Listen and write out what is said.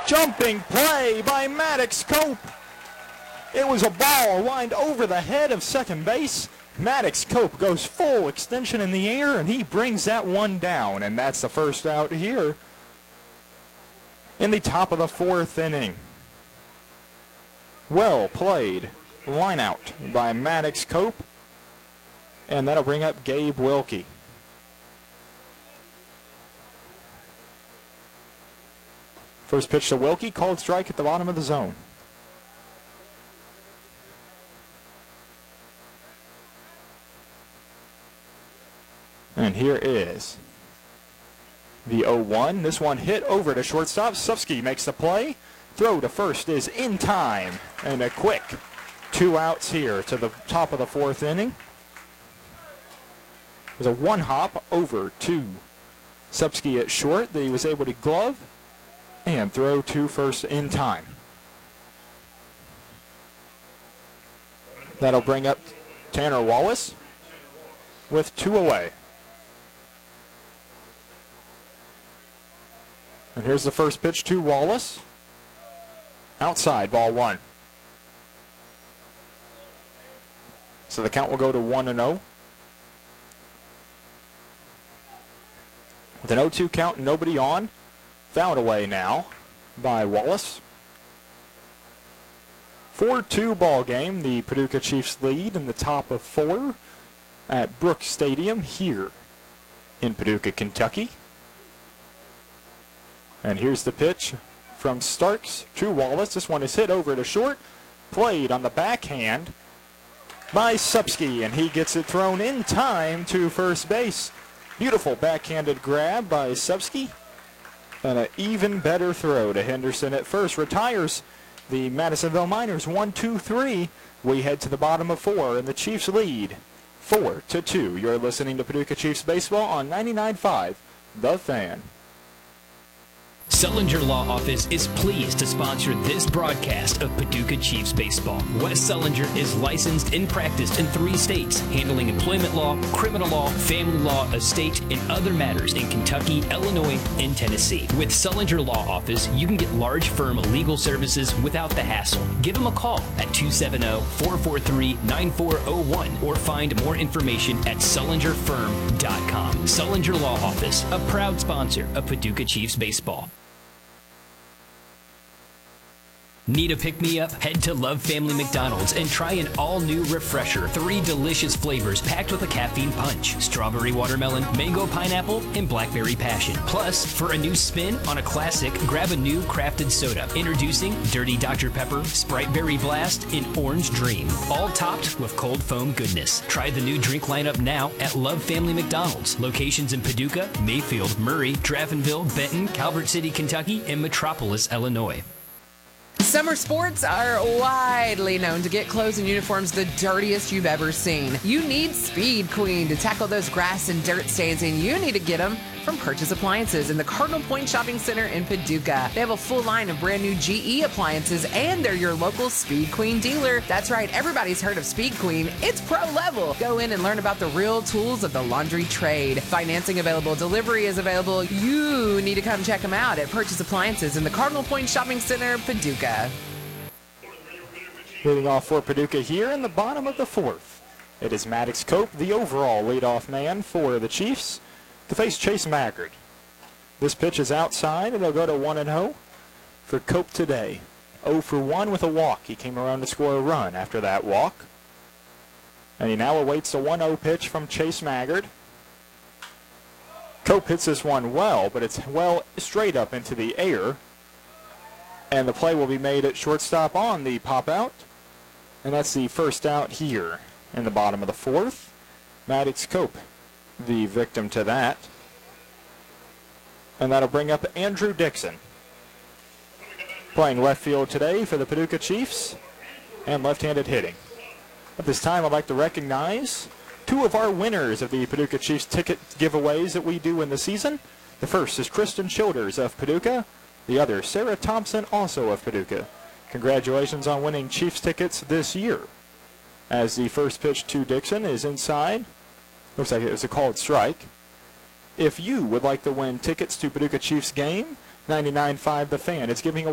Jumping play by Maddox Cope. It was a ball lined over the head of second base. Maddox Cope goes full extension in the air, and he brings that one down, and that's the first out here in the top of the fourth inning. Well played line out by Maddox Cope, and that'll bring up Gabe Wilkie. First pitch to Wilkie, called strike at the bottom of the zone. And here is the 0-1. This one hit over to shortstop. Supski makes the play. Throw to first is in time. And a quick 2 outs here to the top of the fourth inning. There's a one hop over to Supski at short that he was able to glove and throw to first in time. That'll bring up Tanner Wallace with 2 away. And here's the first pitch to Wallace. Outside, ball 1. So the count will go to 1-0. With an 0-2 count, nobody on. Fouled away now by Wallace. 4-2 ball game. The Paducah Chiefs lead in the top of 4 at Brooks Stadium here in Paducah, Kentucky. And here's the pitch from Starks to Wallace. This one is hit over to short. Played on the backhand by Supski, and he gets it thrown in time to first base. Beautiful backhanded grab by Supski. And an even better throw to Henderson at first. Retires the Madisonville Miners 1-2-3. We head to the bottom of 4, and the Chiefs lead 4-2. You're listening to Paducah Chiefs Baseball on 99.5 The Fan. Sullinger Law Office is pleased to sponsor this broadcast of Paducah Chiefs Baseball. Wes Sullinger is licensed and practiced in 3 states, handling employment law, criminal law, family law, estate, and other matters in Kentucky, Illinois, and Tennessee. With Sullinger Law Office, you can get large firm legal services without the hassle. Give them a call at 270-443-9401 or find more information at SullingerFirm.com. Sullinger Law Office, a proud sponsor of Paducah Chiefs Baseball. Need a pick-me-up? Head to Love Family McDonald's and try an all-new refresher. 3 delicious flavors packed with a caffeine punch. Strawberry watermelon, mango pineapple, and blackberry passion. Plus, for a new spin on a classic, grab a new crafted soda. Introducing Dirty Dr. Pepper, Sprite Berry Blast, and Orange Dream. All topped with cold foam goodness. Try the new drink lineup now at Love Family McDonald's. Locations in Paducah, Mayfield, Murray, Draftonville, Benton, Calvert City, Kentucky, and Metropolis, Illinois. Summer sports are widely known to get clothes and uniforms the dirtiest you've ever seen. You need Speed Queen to tackle those grass and dirt stains, and you need to get them from Purchase Appliances in the Cardinal Point Shopping Center in Paducah. They have a full line of brand new GE appliances, and they're your local Speed Queen dealer. That's right, everybody's heard of Speed Queen. It's pro level. Go in and learn about the real tools of the laundry trade. Financing available, delivery is available. You need to come check them out at Purchase Appliances in the Cardinal Point Shopping Center, Paducah. Leading off for Paducah here in the bottom of the 4th. It is Maddox Cope, the overall leadoff man for the Chiefs, to face Chase Maggard. This pitch is outside, and they'll go to 1-0 for Cope today. 0 for 1 with a walk. He came around to score a run after that walk. And he now awaits a 1-0 pitch from Chase Maggard. Cope hits this one well, but it's well straight up into the air. And the play will be made at shortstop on the pop out. And that's the first out here in the bottom of the 4th. Maddox Cope, the victim to that. And that'll bring up Andrew Dixon, playing left field today for the Paducah Chiefs and left-handed hitting. At this time, I'd like to recognize 2 of our winners of the Paducah Chiefs ticket giveaways that we do in the season. The first is Kristen Childers of Paducah. The other, Sarah Thompson, also of Paducah. Congratulations on winning Chiefs tickets this year. As the first pitch to Dixon is inside. Looks like it was a called strike. If you would like to win tickets to Paducah Chiefs game, 99.5 The Fan is giving away